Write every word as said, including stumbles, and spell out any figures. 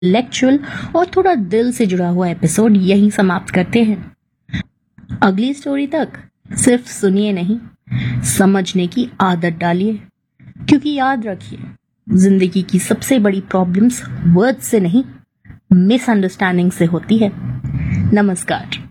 Intellectual और थोड़ा दिल से जुड़ा हुआ एपिसोड यहीं समाप्त करते हैं। अगली स्टोरी तक सिर्फ सुनिए नहीं, समझने की आदत डालिए, क्योंकि याद रखिए, जिंदगी की सबसे बड़ी प्रॉब्लम्स वर्ड से नहीं, मिसअंडरस्टैंडिंग से होती है। नमस्कार।